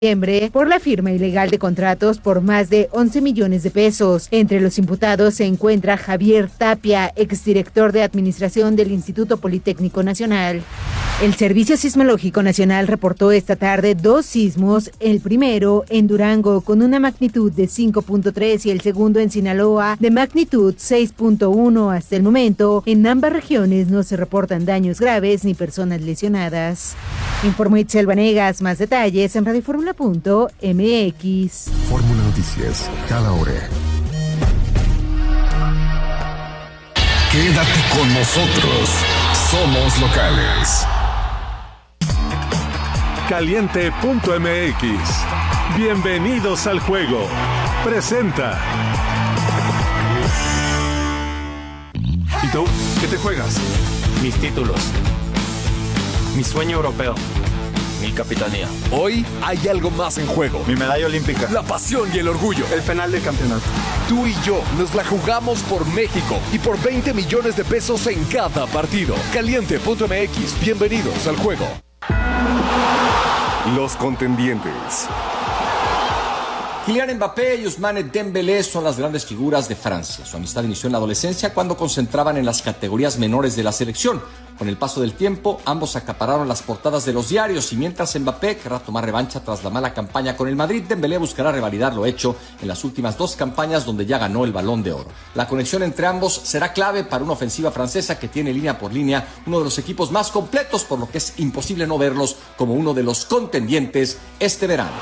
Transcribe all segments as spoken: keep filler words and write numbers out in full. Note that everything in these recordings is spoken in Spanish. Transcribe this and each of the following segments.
por la firma ilegal de contratos por más de once millones de pesos. Entre los imputados se encuentra Javier Tapia, exdirector de Administración del Instituto Politécnico Nacional. El Servicio Sismológico Nacional reportó esta tarde dos sismos, el primero en Durango con una magnitud de cinco punto tres y el segundo en Sinaloa de magnitud seis punto uno. Hasta el momento, en ambas regiones no se reportan daños graves ni personas lesionadas. Informó Itzel Vanegas, más detalles en radio fórmula punto m x. Fórmula Noticias, cada hora. Quédate con nosotros, somos locales. Caliente punto m x. Bienvenidos al juego. Presenta. ¿Y tú? ¿Qué te juegas? Mis títulos. Mi sueño europeo. Mi capitanía. Hoy hay algo más en juego. Mi medalla olímpica. La pasión y el orgullo. El penal del campeonato. Tú y yo nos la jugamos por México y por veinte millones de pesos en cada partido. Caliente punto m x. Bienvenidos al juego. Los contendientes. Kylian Mbappé y Ousmane Dembélé son las grandes figuras de Francia. Su amistad inició en la adolescencia cuando concentraban en las categorías menores de la selección. Con el paso del tiempo, ambos acapararon las portadas de los diarios y mientras Mbappé querrá tomar revancha tras la mala campaña con el Madrid, Dembélé buscará revalidar lo hecho en las últimas dos campañas donde ya ganó el Balón de Oro. La conexión entre ambos será clave para una ofensiva francesa que tiene línea por línea uno de los equipos más completos, por lo que es imposible no verlos como uno de los contendientes este verano.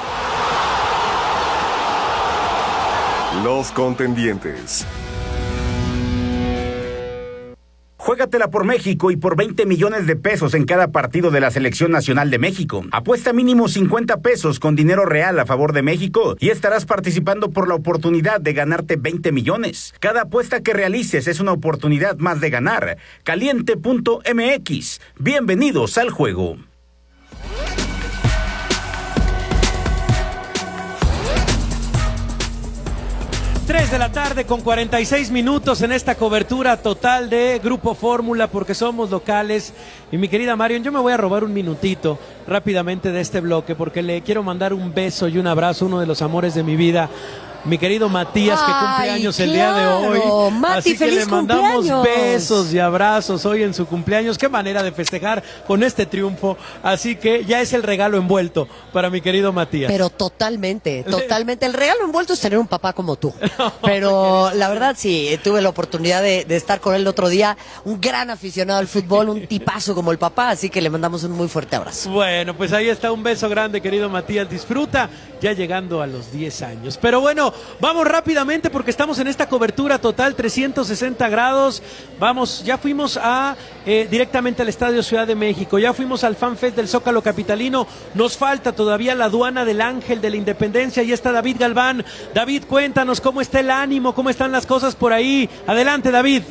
Los contendientes. Juégatela por México y por veinte millones de pesos en cada partido de la Selección Nacional de México. Apuesta mínimo cincuenta pesos con dinero real a favor de México y estarás participando por la oportunidad de ganarte veinte millones. Cada apuesta que realices es una oportunidad más de ganar. Caliente punto m x. Bienvenidos al juego. tres de la tarde con cuarenta y seis minutos en esta cobertura total de Grupo Fórmula porque somos locales. Y mi querida Marion, yo me voy a robar un minutito rápidamente de este bloque porque le quiero mandar un beso y un abrazo a uno de los amores de mi vida, mi querido Matías, que cumple años el día de hoy. Mati, así que feliz le mandamos cumpleaños. besos y abrazos hoy en su cumpleaños. Qué manera de festejar con este triunfo. Así que ya es el regalo envuelto para mi querido Matías. Pero totalmente, totalmente. El regalo envuelto es tener un papá como tú. Pero la verdad sí, tuve la oportunidad de, de estar con él el otro día. Un gran aficionado al fútbol, un tipazo como el papá. Así que le mandamos un muy fuerte abrazo. Bueno, pues ahí está un beso grande, querido Matías. Disfruta ya llegando a los diez años. Pero bueno, vamos rápidamente porque estamos en esta cobertura total trescientos sesenta grados. Vamos, ya fuimos a eh, directamente al Estadio Ciudad de México, ya fuimos al FanFest del Zócalo Capitalino. Nos falta todavía la aduana del Ángel de la Independencia. Y está David Galván. David, cuéntanos cómo está el ánimo, cómo están las cosas por ahí. Adelante, David.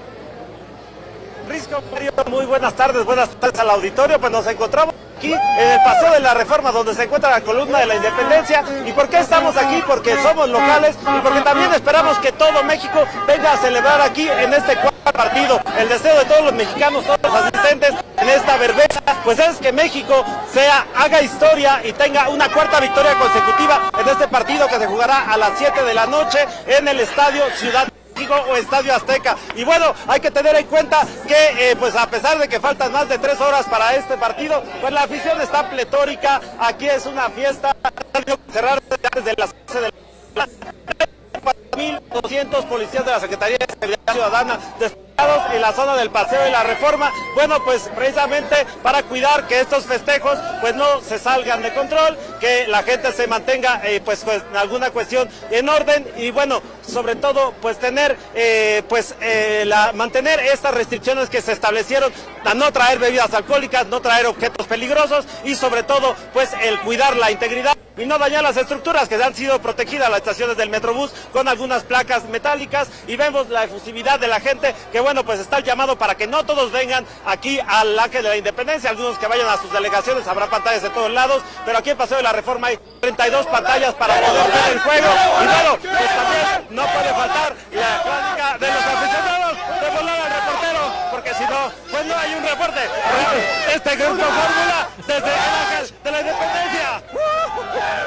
Risco, Mario, muy buenas tardes, buenas tardes al auditorio. Pues nos encontramos aquí en el Paseo de la Reforma, donde se encuentra la columna de la Independencia. ¿Y por qué estamos aquí? Porque somos locales y porque también esperamos que todo México venga a celebrar aquí en este cuarto partido. El deseo de todos los mexicanos, todos los asistentes en esta verbena, pues es que México sea, haga historia y tenga una cuarta victoria consecutiva en este partido que se jugará a las siete de la noche en el Estadio Ciudad o Estadio Azteca. Y bueno, hay que tener en cuenta que eh, pues a pesar de que faltan más de tres horas para este partido, pues la afición está pletórica. Aquí es una fiesta, cerrar desde las once de la mil doscientos policías de la Secretaría de Seguridad Ciudadana desplegados en la zona del Paseo de la Reforma. Bueno, pues precisamente para cuidar que estos festejos pues no se salgan de control, que la gente se mantenga eh, pues, pues en alguna cuestión en orden y bueno, sobre todo pues tener eh, pues eh, la, mantener estas restricciones que se establecieron, a no traer bebidas alcohólicas, no traer objetos peligrosos y sobre todo pues el cuidar la integridad y no dañar las estructuras que han sido protegidas, las estaciones del Metrobús con algunas placas metálicas. Y vemos la efusividad de la gente que bueno pues está el llamado para que no todos vengan aquí al Ángel de la Independencia, algunos que vayan a sus delegaciones, habrá pantallas de todos lados, pero aquí en Paseo de la Reforma hay treinta y dos pantallas para poder ver el juego y bueno, pues también no puede faltar la crónica de los aficionados de volar al reportero. porque si no, pues no hay un reporte. Este Grupo Fórmula desde el Ángel de la Independencia.